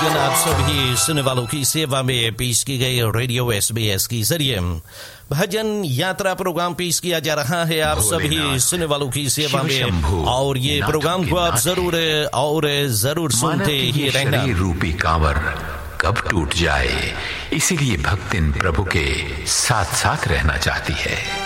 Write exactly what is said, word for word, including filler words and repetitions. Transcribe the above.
भजन आप सभी सुनने वालों की सेवा में पेश की गई रेडियो एस बी एस के जरिए भजन यात्रा प्रोग्राम पेश किया जा रहा है आप सभी सुनने वालों की सेवा में, और ये प्रोग्राम को आप जरूर और जरूर सुनते ही रहना। रूपी कांवर कब टूट जाए, इसीलिए भक्तिन प्रभु के साथ साथ रहना चाहती है।